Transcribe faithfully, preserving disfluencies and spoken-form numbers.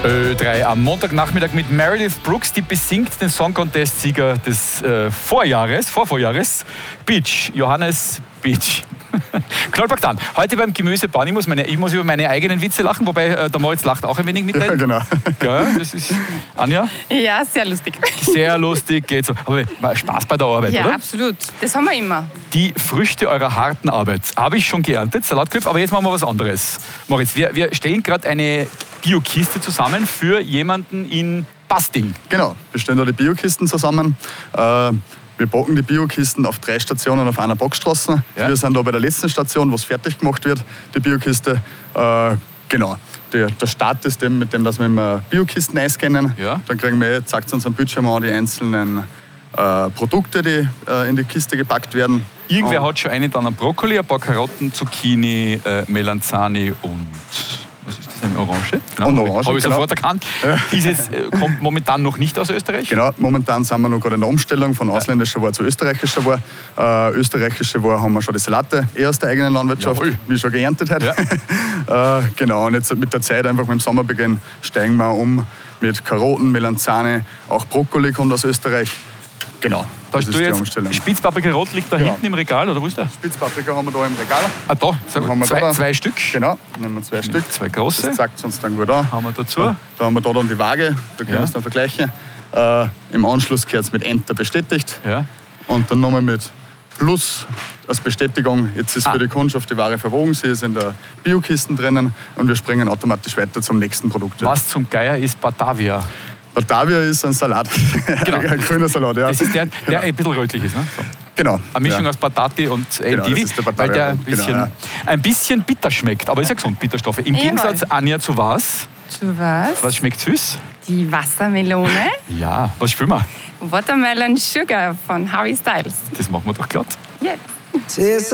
Ö drei am Montagnachmittag mit Meredith Brooks, die besingt den Song Contest-Sieger des äh, Vorjahres, Vorvorjahres, Beach, Johannes Beach. Knollpark dann. Heute beim Gemüsebahn. Ich muss, meine, ich muss über meine eigenen Witze lachen, wobei äh, der Moritz lacht auch ein wenig mit. Ja, genau. Ja, das ist, Anja? Ja, sehr lustig. Sehr lustig, geht so. Aber Spaß bei der Arbeit, Ja, oder? absolut. Das haben wir immer. Die Früchte eurer harten Arbeit habe ich schon geerntet, Salatköpfe, aber jetzt machen wir was anderes. Moritz, wir, wir stellen gerade eine Biokiste zusammen für jemanden in Basting. Genau, wir stellen da die Biokisten zusammen. Äh, Wir backen die Biokisten auf drei Stationen auf einer Backstraße. Ja. Wir sind da bei der letzten Station, wo es fertig gemacht wird, die Biokiste. Äh, genau. Der, der Start ist dem, mit dem, dass wir immer Biokisten einscannen. Ja. Dann kriegen wir, zeigt uns am Bildschirm an, die einzelnen äh, Produkte, die äh, in die Kiste gepackt werden. Irgendwer Und hat schon einen dann an Brokkoli, ein paar Karotten, Zucchini, äh, Melanzani und... Was ist das, eine Orange? Genau, Und habe ich- Orange, Habe ich genau. sofort erkannt. Ist jetzt, äh, kommt momentan noch nicht aus Österreich. Genau, momentan sind wir noch gerade in der Umstellung von ausländischer Ware zu österreichischer Ware. Äh, österreichische Ware haben wir schon die Salate eher aus der eigenen Landwirtschaft, Jawohl. wie schon geerntet hat. Ja. äh, genau, und jetzt mit der Zeit, einfach mit dem Sommerbeginn, steigen wir um mit Karotten, Melanzane, auch Brokkoli kommt aus Österreich. Genau, Da das hast ist du die jetzt Umstellung. Spitzpaprika rot liegt da Ja. hinten im Regal, oder wo ist der? Spitzpaprika haben wir da im Regal. Ah, da, sehr gut. Haben wir Zwei, da. zwei Stück. Genau, nehmen wir zwei Stück. Zwei große. Das zeigt uns dann gut an. Haben wir dazu. Da, da haben wir da dann die Waage, da können Ja. wir es dann vergleichen. Äh, Im Anschluss gehört es mit Enter bestätigt. Ja. Und dann nochmal mit Plus als Bestätigung. Jetzt ist Ah. für die Kundschaft die Ware verwogen, sie ist in der Biokisten drinnen und wir springen automatisch weiter zum nächsten Produkt. Was zum Geier ist Batavia? Batavia ist ein Salat, Genau. ein grüner Salat. Ja. Das ist der, der ein bisschen rötlich ist. Ne? So. Genau. Eine Mischung ja. aus Patati und Genau, Endivi, das ist der weil Batavia. der ein Genau, bisschen, ja. ein bisschen bitter schmeckt. Aber ist ja gesund, Bitterstoffe. Im Jawohl. Gegensatz, Anja, zu was? Zu was? Was schmeckt süß? Die Wassermelone. Ja, was spielen wir? Watermelon Sugar von Harry Styles. Das machen wir doch glatt. Jetzt. Tears